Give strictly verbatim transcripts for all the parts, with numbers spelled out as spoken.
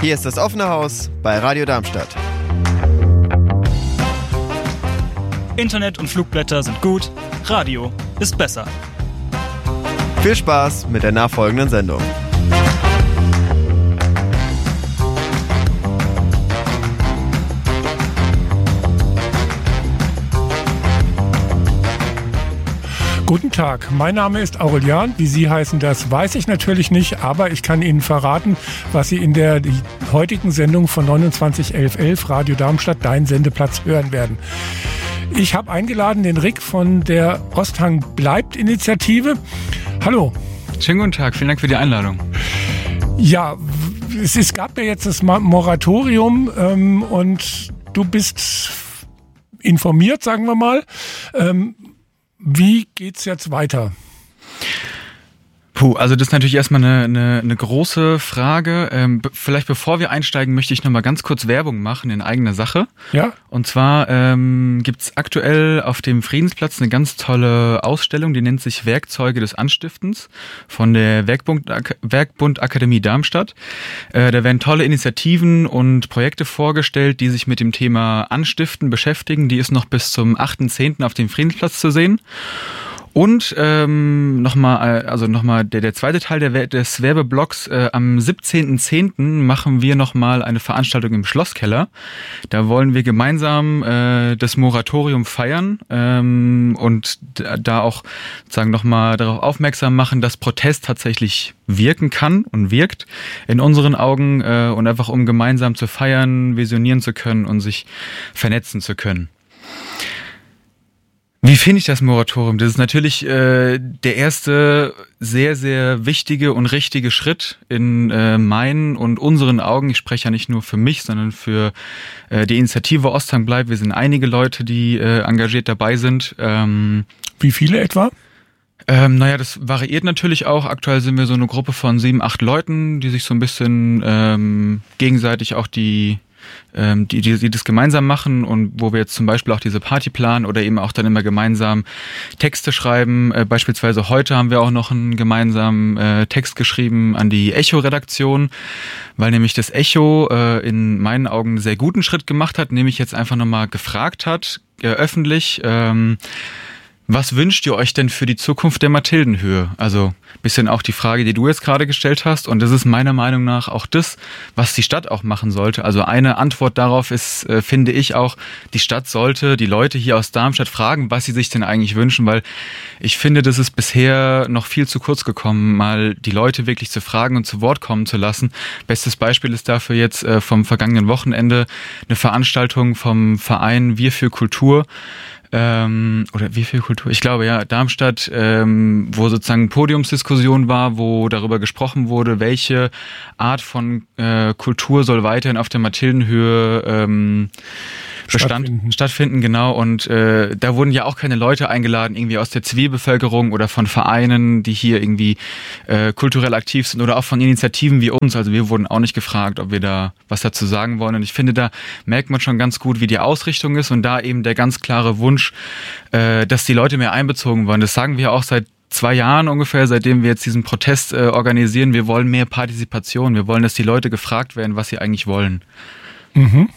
Hier ist das offene Haus bei Radio Darmstadt. Internet und Flugblätter sind gut, Radio ist besser. Viel Spaß mit der nachfolgenden Sendung. Guten Tag, mein Name ist Aurelian. Wie Sie heißen, das weiß ich natürlich nicht, aber ich kann Ihnen verraten, was Sie in der heutigen Sendung von neunundzwanzig elf elf Radio Darmstadt, dein Sendeplatz, hören werden. Ich habe eingeladen den Rick von der Osthang bleibt Initiative. Hallo. Schönen guten Tag, vielen Dank für die Einladung. Ja, es, es gab ja jetzt das Moratorium ähm, und du bist informiert, sagen wir mal. Ähm, Wie geht's jetzt weiter? Puh, also das ist natürlich erstmal eine, eine, eine große Frage. Ähm, be- vielleicht bevor wir einsteigen, möchte ich nochmal ganz kurz Werbung machen in eigener Sache. Ja. Und zwar ähm, gibt's aktuell auf dem Friedensplatz eine ganz tolle Ausstellung, die nennt sich Werkzeuge des Anstiftens von der Werkbund, Ak- Werkbund Akademie Darmstadt. Äh, da werden tolle Initiativen und Projekte vorgestellt, die sich mit dem Thema Anstiften beschäftigen. Die ist noch bis zum achten zehnten auf dem Friedensplatz zu sehen. Und ähm, nochmal, also nochmal der, der zweite Teil der, des Werbeblocks, äh, am siebzehnten zehnten machen wir nochmal eine Veranstaltung im Schlosskeller. Da wollen wir gemeinsam äh, das Moratorium feiern ähm, und da auch sozusagen nochmal darauf aufmerksam machen, dass Protest tatsächlich wirken kann und wirkt in unseren Augen äh, und einfach um gemeinsam zu feiern, visionieren zu können und sich vernetzen zu können. Wie finde ich das Moratorium? Das ist natürlich äh, der erste sehr, sehr wichtige und richtige Schritt in äh, meinen und unseren Augen. Ich spreche ja nicht nur für mich, sondern für äh, die Initiative Osthang bleibt. Wir sind einige Leute, die äh, engagiert dabei sind. Ähm, Wie viele etwa? Ähm, naja, das variiert natürlich auch. Aktuell sind wir so eine Gruppe von sieben, acht Leuten, die sich so ein bisschen ähm, gegenseitig auch die Die, die, die das gemeinsam machen und wo wir jetzt zum Beispiel auch diese Party planen oder eben auch dann immer gemeinsam Texte schreiben. Äh, beispielsweise heute haben wir auch noch einen gemeinsamen äh, Text geschrieben an die Echo-Redaktion, weil nämlich das Echo äh, in meinen Augen einen sehr guten Schritt gemacht hat, nämlich jetzt einfach nochmal gefragt hat, äh, öffentlich, ähm, was wünscht ihr euch denn für die Zukunft der Mathildenhöhe? Also bisschen auch die Frage, die du jetzt gerade gestellt hast. Und das ist meiner Meinung nach auch das, was die Stadt auch machen sollte. Also eine Antwort darauf ist, äh, finde ich auch, die Stadt sollte die Leute hier aus Darmstadt fragen, was sie sich denn eigentlich wünschen. Weil ich finde, das ist bisher noch viel zu kurz gekommen, mal die Leute wirklich zu fragen und zu Wort kommen zu lassen. Bestes Beispiel ist dafür jetzt äh, vom vergangenen Wochenende eine Veranstaltung vom Verein Wir für Kultur. Ähm, oder wie viel Kultur? Ich glaube, ja, Darmstadt, ähm, wo sozusagen Podiumsdiskussion war, wo darüber gesprochen wurde, welche Art von äh, Kultur soll weiterhin auf der Mathildenhöhe ähm, Bestand, stattfinden. stattfinden, genau. Und äh, da wurden ja auch keine Leute eingeladen, irgendwie aus der Zivilbevölkerung oder von Vereinen, die hier irgendwie äh, kulturell aktiv sind oder auch von Initiativen wie uns. Also wir wurden auch nicht gefragt, ob wir da was dazu sagen wollen. Und ich finde, da merkt man schon ganz gut, wie die Ausrichtung ist und da eben der ganz klare Wunsch, äh, dass die Leute mehr einbezogen wollen. Das sagen wir auch seit zwei Jahren ungefähr, seitdem wir jetzt diesen Protest äh, organisieren. Wir wollen mehr Partizipation. Wir wollen, dass die Leute gefragt werden, was sie eigentlich wollen. Mhm.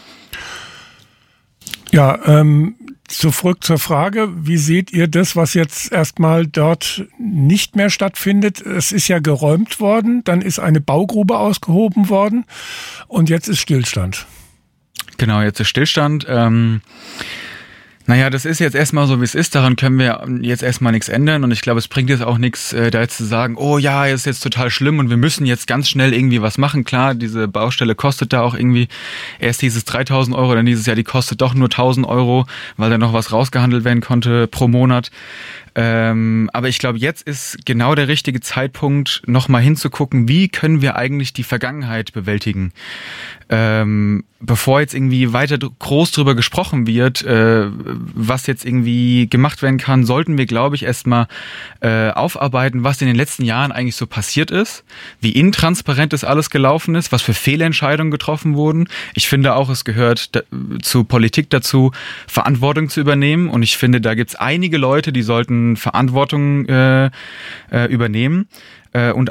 Ja, ähm, zurück zur Frage, wie seht ihr das, was jetzt erstmal dort nicht mehr stattfindet? Es ist ja geräumt worden, dann ist eine Baugrube ausgehoben worden und jetzt ist Stillstand. Genau, jetzt ist Stillstand. Ähm Naja, das ist jetzt erstmal so, wie es ist. Daran können wir jetzt erstmal nichts ändern. Und ich glaube, es bringt jetzt auch nichts, äh, da jetzt zu sagen, oh ja, ist jetzt total schlimm und wir müssen jetzt ganz schnell irgendwie was machen. Klar, diese Baustelle kostet da auch irgendwie, erst hieß es dreitausend Euro, dann dieses Jahr, die kostet doch nur tausend Euro, weil da noch was rausgehandelt werden konnte pro Monat. Ähm, aber ich glaube, jetzt ist genau der richtige Zeitpunkt, nochmal hinzugucken, wie können wir eigentlich die Vergangenheit bewältigen. Ähm, bevor jetzt irgendwie weiter groß drüber gesprochen wird, äh, was jetzt irgendwie gemacht werden kann, sollten wir, glaube ich, erstmal äh, aufarbeiten, was in den letzten Jahren eigentlich so passiert ist, wie intransparent das alles gelaufen ist, was für Fehlentscheidungen getroffen wurden. Ich finde auch, es gehört da, zu Politik dazu, Verantwortung zu übernehmen. Und ich finde, da gibt es einige Leute, die sollten Verantwortung äh, äh, übernehmen. Äh, und auch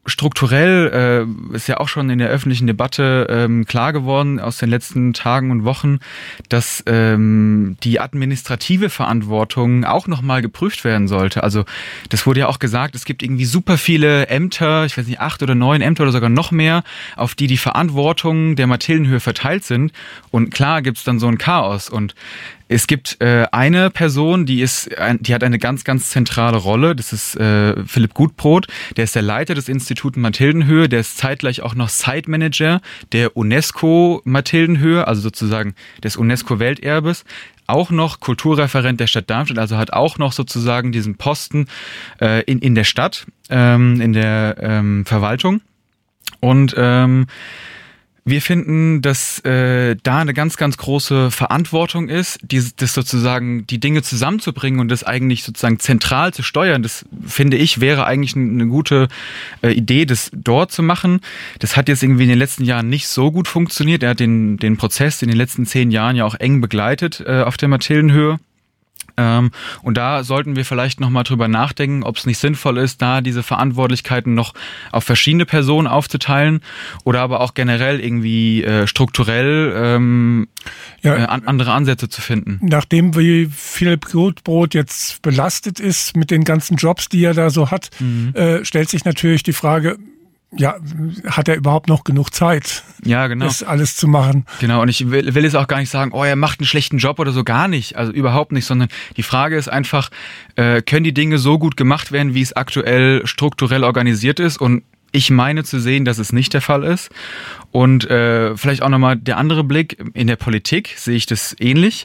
strukturell äh, ist ja auch schon in der öffentlichen Debatte ähm, klar geworden aus den letzten Tagen und Wochen, dass ähm, die administrative Verantwortung auch nochmal geprüft werden sollte. Also das wurde ja auch gesagt, es gibt irgendwie super viele Ämter, ich weiß nicht, acht oder neun Ämter oder sogar noch mehr, auf die die Verantwortung der Mathildenhöhe verteilt sind. Und klar gibt's dann so ein Chaos. Und es gibt äh, eine Person, die ist, ein, die hat eine ganz, ganz zentrale Rolle. Das ist äh, Philipp Gutbrot. Der ist der Leiter des Instituts Mathildenhöhe. Der ist zeitgleich auch noch Site Manager der UNESCO Mathildenhöhe, also sozusagen des UNESCO-Welterbes. Auch noch Kulturreferent der Stadt Darmstadt, also hat auch noch sozusagen diesen Posten äh, in in der Stadt, ähm, in der ähm, Verwaltung. Und ähm, wir finden, dass äh, da eine ganz, ganz große Verantwortung ist, die, das sozusagen die Dinge zusammenzubringen und das eigentlich sozusagen zentral zu steuern. Das finde ich wäre eigentlich eine gute äh, Idee, das dort zu machen. Das hat jetzt irgendwie in den letzten Jahren nicht so gut funktioniert. Er hat den den Prozess in den letzten zehn Jahren ja auch eng begleitet äh, auf der Mathildenhöhe. Ähm, und da sollten wir vielleicht nochmal drüber nachdenken, ob es nicht sinnvoll ist, da diese Verantwortlichkeiten noch auf verschiedene Personen aufzuteilen oder aber auch generell irgendwie äh, strukturell ähm, ja, äh, an, andere Ansätze zu finden. Nachdem wie Philipp Gutbrot jetzt belastet ist mit den ganzen Jobs, die er da so hat, mhm. äh, stellt sich natürlich die Frage, ja, hat er überhaupt noch genug Zeit, ja, genau, das alles zu machen? Genau, und ich will, will jetzt auch gar nicht sagen, oh, er macht einen schlechten Job oder so, gar nicht, also überhaupt nicht, sondern die Frage ist einfach, äh, können die Dinge so gut gemacht werden, wie es aktuell strukturell organisiert ist? Und ich meine zu sehen, dass es nicht der Fall ist. Und äh, vielleicht auch nochmal der andere Blick. In der Politik sehe ich das ähnlich.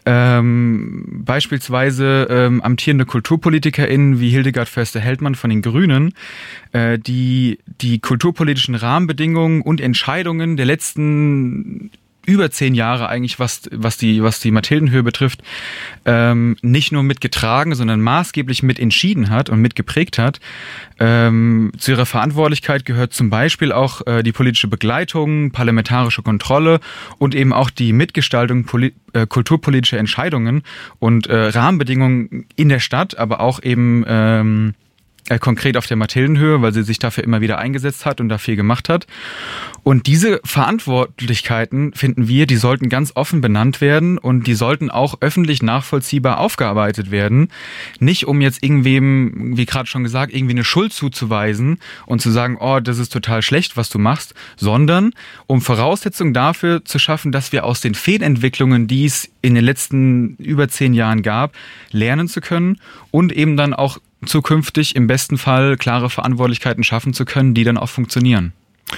Ähm, beispielsweise ähm, amtierende KulturpolitikerInnen wie Hildegard Förster-Heldmann von den Grünen, äh, die die kulturpolitischen Rahmenbedingungen und Entscheidungen der letzten über zehn Jahre eigentlich, was was die was die Mathildenhöhe betrifft, ähm, nicht nur mitgetragen, sondern maßgeblich mit entschieden hat und mitgeprägt hat. Ähm, zu ihrer Verantwortlichkeit gehört zum Beispiel auch äh, die politische Begleitung, parlamentarische Kontrolle und eben auch die Mitgestaltung poli- äh, kulturpolitischer Entscheidungen und äh, Rahmenbedingungen in der Stadt, aber auch eben ähm, äh, konkret auf der Mathildenhöhe, weil sie sich dafür immer wieder eingesetzt hat und da viel gemacht hat. Und diese Verantwortlichkeiten, finden wir, die sollten ganz offen benannt werden und die sollten auch öffentlich nachvollziehbar aufgearbeitet werden. Nicht um jetzt irgendwem, wie gerade schon gesagt, irgendwie eine Schuld zuzuweisen und zu sagen, oh, das ist total schlecht, was du machst, sondern um Voraussetzungen dafür zu schaffen, dass wir aus den Fehlentwicklungen, die es in den letzten über zehn Jahren gab, lernen zu können und eben dann auch zukünftig im besten Fall klare Verantwortlichkeiten schaffen zu können, die dann auch funktionieren.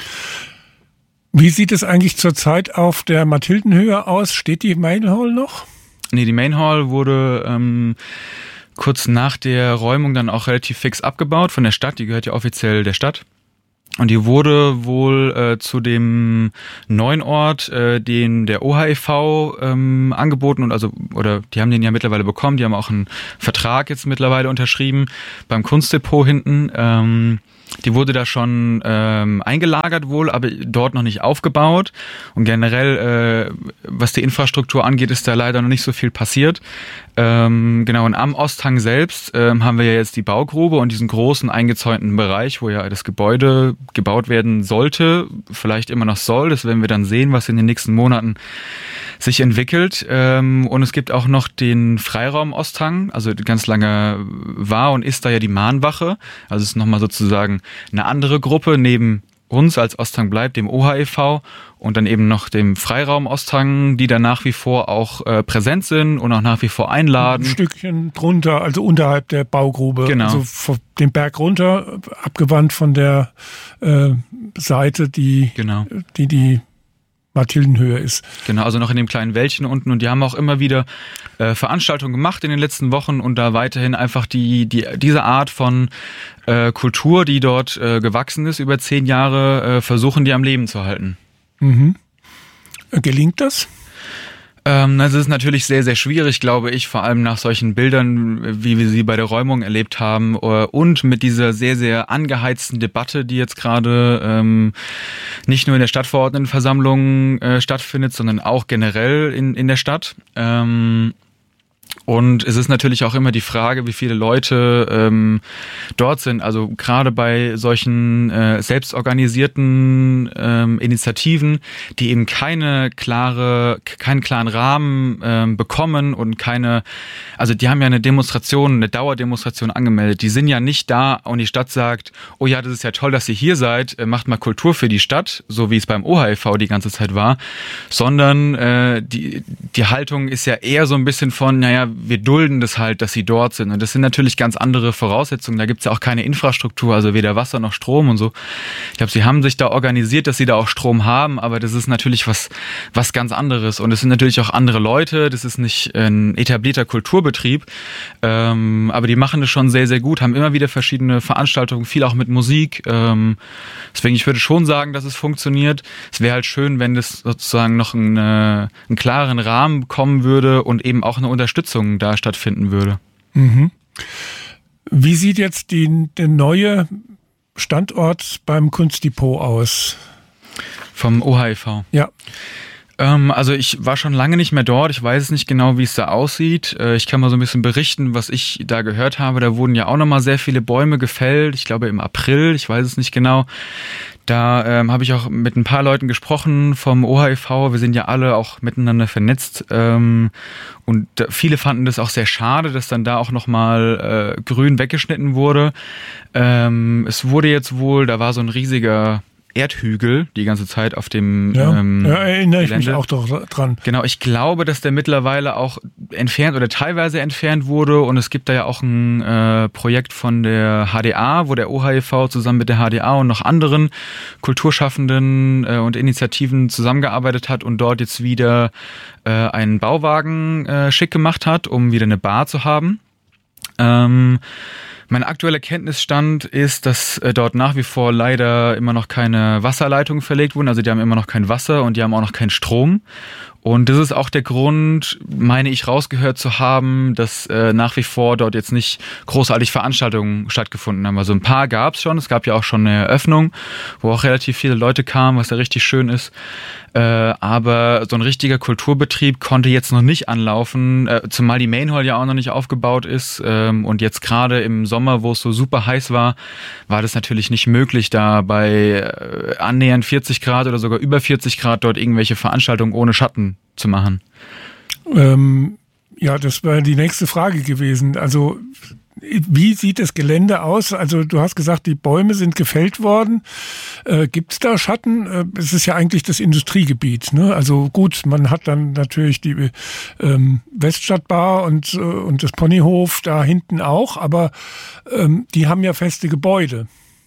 Wie sieht es eigentlich zurzeit auf der Mathildenhöhe aus? Steht die Main Hall noch? Nee, die Main Hall wurde ähm, kurz nach der Räumung dann auch relativ fix abgebaut von der Stadt. Die gehört ja offiziell der Stadt. Und die wurde wohl äh, zu dem neuen Ort, äh, den der O H E V ähm, angeboten und also oder die haben den ja mittlerweile bekommen. Die haben auch einen Vertrag jetzt mittlerweile unterschrieben beim Kunstdepot hinten. Ähm, Die wurde da schon ähm, eingelagert wohl, aber dort noch nicht aufgebaut. Und generell, äh, was die Infrastruktur angeht, ist da leider noch nicht so viel passiert. Ähm, genau, und am Osthang selbst ähm, haben wir ja jetzt die Baugrube und diesen großen eingezäunten Bereich, wo ja das Gebäude gebaut werden sollte, vielleicht immer noch soll. Das werden wir dann sehen, was in den nächsten Monaten sich entwickelt. Ähm, und es gibt auch noch den Freiraum Osthang, also ganz lange war und ist da ja die Mahnwache. Also es ist nochmal sozusagen eine andere Gruppe neben uns als Osthang bleibt, dem O H E V und dann eben noch dem Freiraum Osthang, die da nach wie vor auch äh, präsent sind und auch nach wie vor einladen. Ein Stückchen drunter, also unterhalb der Baugrube, genau. Also von dem Berg runter, abgewandt von der äh, Seite, die, genau. die die Mathildenhöhe ist. Genau, also noch in dem kleinen Wäldchen unten und die haben auch immer wieder äh, Veranstaltungen gemacht in den letzten Wochen und da weiterhin einfach die die diese Art von äh, Kultur, die dort äh, gewachsen ist über zehn Jahre, äh, versuchen die am Leben zu halten. Mhm. Gelingt das? Ähm, das ist natürlich sehr, sehr schwierig, glaube ich, vor allem nach solchen Bildern, wie wir sie bei der Räumung erlebt haben und mit dieser sehr, sehr angeheizten Debatte, die jetzt gerade ähm, nicht nur in der Stadtverordnetenversammlung äh, stattfindet, sondern auch generell in, in der Stadt. Ähm, Und es ist natürlich auch immer die Frage, wie viele Leute ähm, dort sind. Also gerade bei solchen äh, selbstorganisierten ähm, Initiativen, die eben keine klare, keinen klaren Rahmen ähm, bekommen und keine, also die haben ja eine Demonstration, eine Dauerdemonstration angemeldet. Die sind ja nicht da und die Stadt sagt, oh ja, das ist ja toll, dass ihr hier seid, macht mal Kultur für die Stadt, so wie es beim O H I V die ganze Zeit war, sondern äh, die, die Haltung ist ja eher so ein bisschen von, naja, wir dulden das halt, dass sie dort sind. Und das sind natürlich ganz andere Voraussetzungen. Da gibt's ja auch keine Infrastruktur, also weder Wasser noch Strom und so. Ich glaube, sie haben sich da organisiert, dass sie da auch Strom haben, aber das ist natürlich was, was ganz anderes. Und es sind natürlich auch andere Leute. Das ist nicht ein etablierter Kulturbetrieb. Ähm, aber die machen das schon sehr, sehr gut, haben immer wieder verschiedene Veranstaltungen, viel auch mit Musik. Ähm, deswegen, ich würde schon sagen, dass es funktioniert. Es wäre halt schön, wenn das sozusagen noch eine, einen klaren Rahmen bekommen würde und eben auch eine Unterstützung da stattfinden würde. Mhm. Wie sieht jetzt die, der neue Standort beim Kunstdepot aus? Vom O H I V? Ja. Ähm, also ich war schon lange nicht mehr dort. Ich weiß es nicht genau, wie es da aussieht. Äh, ich kann mal so ein bisschen berichten, was ich da gehört habe. Da wurden ja auch nochmal sehr viele Bäume gefällt. Ich glaube im April, ich weiß es nicht genau. Da ähm, habe ich auch mit ein paar Leuten gesprochen vom O H I V. Wir sind ja alle auch miteinander vernetzt. Ähm, und viele fanden das auch sehr schade, dass dann da auch nochmal äh, grün weggeschnitten wurde. Ähm, es wurde jetzt wohl, da war so ein riesiger Erdhügel die ganze Zeit auf dem ja, ähm, ja, erinnere ich Gelände. mich auch doch dran. Genau, ich glaube, dass der mittlerweile auch entfernt oder teilweise entfernt wurde und es gibt da ja auch ein äh, Projekt von der H D A, wo der O H I V zusammen mit der H D A und noch anderen Kulturschaffenden äh, und Initiativen zusammengearbeitet hat und dort jetzt wieder äh, einen Bauwagen äh, schick gemacht hat, um wieder eine Bar zu haben. Ähm, Mein aktueller Kenntnisstand ist, dass äh, dort nach wie vor leider immer noch keine Wasserleitungen verlegt wurden. Also die haben immer noch kein Wasser und die haben auch noch keinen Strom. Und das ist auch der Grund, meine ich, rausgehört zu haben, dass äh, nach wie vor dort jetzt nicht großartig Veranstaltungen stattgefunden haben. Also ein paar gab es schon. Es gab ja auch schon eine Eröffnung, wo auch relativ viele Leute kamen, was ja richtig schön ist. Äh, aber so ein richtiger Kulturbetrieb konnte jetzt noch nicht anlaufen, äh, zumal die Main Hall ja auch noch nicht aufgebaut ist. Ähm, und jetzt gerade im Sommer, wo es so super heiß war, war das natürlich nicht möglich, da bei äh, annähernd vierzig Grad oder sogar über vierzig Grad dort irgendwelche Veranstaltungen ohne Schatten zu machen. Ähm, ja, das wäre die nächste Frage gewesen. Also wie sieht das Gelände aus? Also du hast gesagt, die Bäume sind gefällt worden. Äh, gibt es da Schatten? Äh, es ist ja eigentlich das Industriegebiet, ne? Also gut, man hat dann natürlich die ähm, Weststadtbar und, äh, und das Ponyhof da hinten auch, aber ähm, die haben ja feste Gebäude.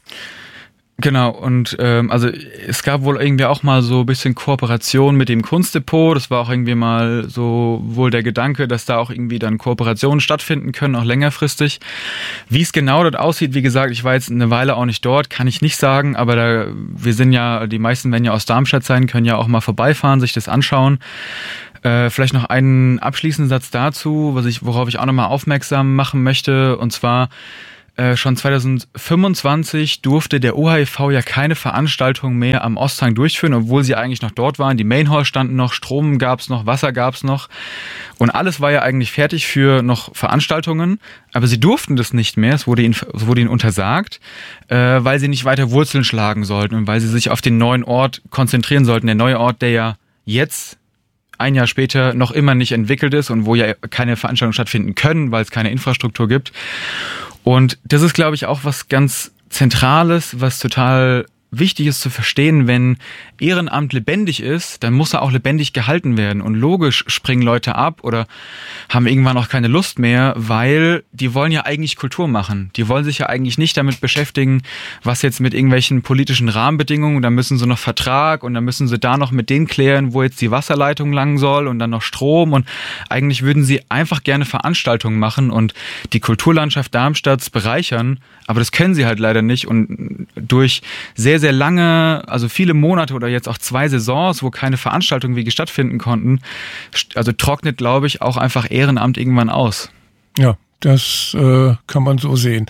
Genau, und ähm, also es gab wohl irgendwie auch mal so ein bisschen Kooperation mit dem Kunstdepot. Das war auch irgendwie mal so wohl der Gedanke, dass da auch irgendwie dann Kooperationen stattfinden können, auch längerfristig. Wie es genau dort aussieht, wie gesagt, ich war jetzt eine Weile auch nicht dort, kann ich nicht sagen, aber da, wir sind ja, die meisten werden ja aus Darmstadt sein, können ja auch mal vorbeifahren, sich das anschauen. Äh, vielleicht noch einen abschließenden Satz dazu, was ich, worauf ich auch nochmal aufmerksam machen möchte, und zwar Äh, schon zwanzig fünfundzwanzig durfte der O H I V ja keine Veranstaltung mehr am Osthang durchführen, obwohl sie eigentlich noch dort waren. Die Main Hall standen noch, Strom gab's noch, Wasser gab's noch und alles war ja eigentlich fertig für noch Veranstaltungen, aber sie durften das nicht mehr, es wurde ihnen, es wurde ihnen untersagt, äh, weil sie nicht weiter Wurzeln schlagen sollten und weil sie sich auf den neuen Ort konzentrieren sollten. Der neue Ort, der ja jetzt ein Jahr später noch immer nicht entwickelt ist und wo ja keine Veranstaltungen stattfinden können, weil es keine Infrastruktur gibt. Und das ist, glaube ich, auch was ganz Zentrales, was total wichtig ist zu verstehen. Wenn Ehrenamt lebendig ist, dann muss er auch lebendig gehalten werden. Und logisch springen Leute ab oder haben irgendwann auch keine Lust mehr, weil die wollen ja eigentlich Kultur machen. Die wollen sich ja eigentlich nicht damit beschäftigen, was jetzt mit irgendwelchen politischen Rahmenbedingungen, da müssen sie noch Vertrag und dann müssen sie da noch mit denen klären, wo jetzt die Wasserleitung lang soll und dann noch Strom. Und eigentlich würden sie einfach gerne Veranstaltungen machen und die Kulturlandschaft Darmstadts bereichern, aber das können sie halt leider nicht. Und durch sehr, sehr lange, also viele Monate oder jetzt auch zwei Saisons, wo keine Veranstaltungen wie stattfinden konnten, also trocknet, glaube ich, auch einfach Ehrenamt irgendwann aus. Ja, das äh, kann man so sehen.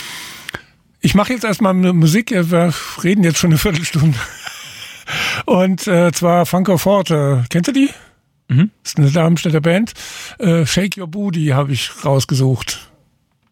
Ich mache jetzt erstmal eine Musik, wir reden jetzt schon eine Viertelstunde. Und äh, zwar Francoforte. Kennst du die? Mhm. Das ist eine Darmstädter Band. Äh, Shake Your Booty habe ich rausgesucht.